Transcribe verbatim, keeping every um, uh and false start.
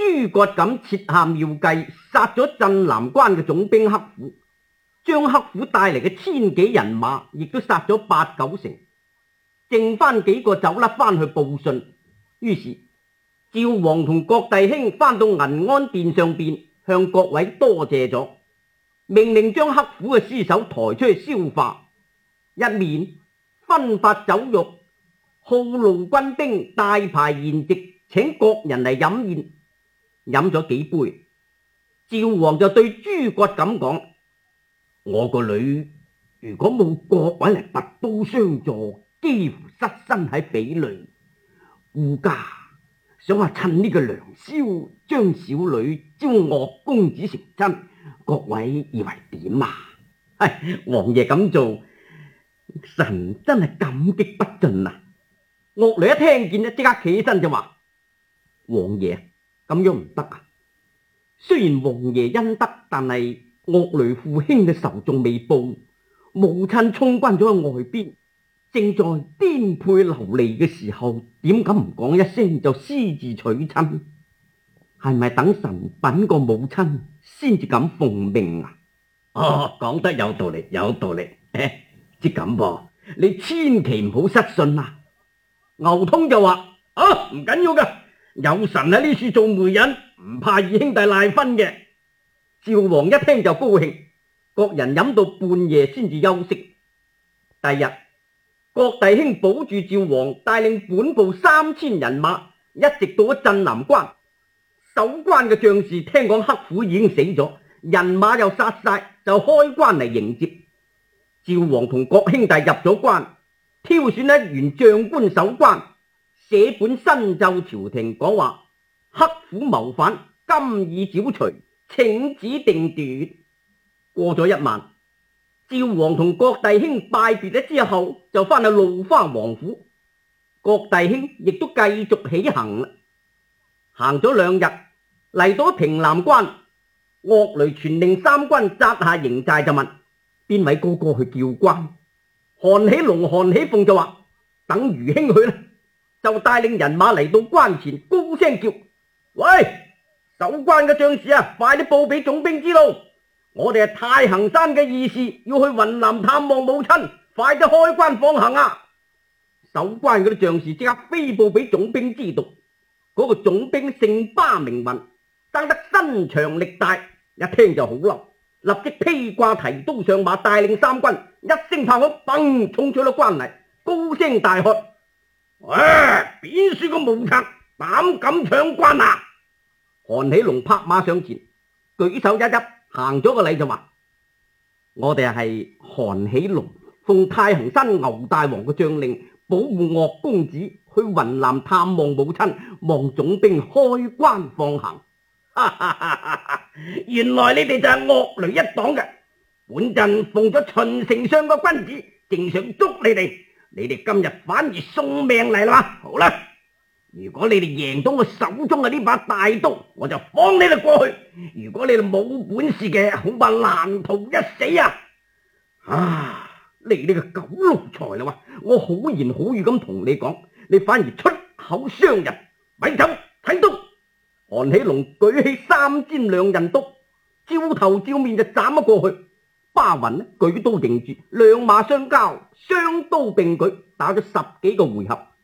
諸葛瑾設下妙計，殺咗鎮南關嘅總兵黑虎，將黑虎帶嚟嘅千幾人馬亦都殺咗八九成，剩翻幾個走甩翻去報信。於是趙王同各弟兄翻到銀安殿上邊，向各位多謝咗，命令將黑虎嘅屍首抬出去消化，一面分發酒肉，號勞軍兵，大排筵席，請各人嚟飲宴。飲咗幾杯，趙王就對諸葛瑾講：我個女如果冇各位嚟拔刀相助，幾乎失身喺匪裏。顧家想話趁呢個良宵，將小女招岳公子成親，各位以為點啊？唉，王爺咁做，臣真係感激不盡啊！岳雷一聽見咧，即刻起身就話：王爺咁樣唔得啊！雖然王爺恩德，但係岳雷父兄嘅仇仲未報，母親充軍咗喺外邊，正在顛沛流離嘅時候，點敢唔講一聲就私自娶親？係咪等臣稟個母親先至敢奉命啊？哦，講得有道理，有道理。即咁噃，你千祈唔好失信啊！牛通就話：啊，唔緊要㗎，有臣喺呢處做媒人，唔怕二兄弟賴婚嘅。趙王一聽就高興，各人飲到半夜先至休息。第日，各弟兄保住趙王，帶領本部三千人馬，一直到咗鎮南關。守關嘅將士聽講黑虎已經死咗，人馬又殺晒，就開關嚟迎接。趙王同各兄弟入咗關，挑選一員將官守關，寫本新奏朝廷，講話黑虎謀反，今已剿除，請旨定奪。過咗一晚，趙王同各弟兄拜別咗之後，就翻去路花王府。各弟兄亦都繼續起行啦。行咗兩日，嚟到平南關，岳雷傳令三軍紮下營寨，就問邊位哥哥去叫關。韓喜龍、韓喜鳳就話等餘兄去啦，就帶領人馬嚟到關前，高聲叫：喂，守關嘅將士啊，快啲報俾總兵知道，我哋係太行山嘅義士，要去雲南探望母親，快啲開關放行啊！守關嗰啲將士即刻飛報俾總兵知道。嗰個總兵姓巴名雲，生得身長力大，一聽就好嬲，立即披掛提刀上馬，帶領三軍一聲炮響，砰衝出咗關嚟，高聲大喝：喂，邊處個無賊膽敢搶關啊！韓喜龍拍馬上前，舉手一一行咗個禮就話：我哋係韓喜龍，奉太行山牛大王嘅將令，保護岳公子去雲南探望母親，望總兵開關放行。哈哈哈哈，原來你哋就係岳雷一黨嘅，本陣奉咗秦丞相個君子，正想捉你哋，你哋今日反而送命嚟啦！好啦，如果你哋贏到我手中嘅呢把大刀，我就放你哋過去；如果你哋冇本事嘅，恐怕難逃一死啊！啊，你呢個狗奴才啦！我好言好語咁同你講，你反而出口傷人，咪走睇刀！韓喜龍舉起三尖兩刃刀，照頭照面就斬咗過去。巴雲呢舉刀迎住，兩馬相交，雙刀並舉，打咗十幾個回合。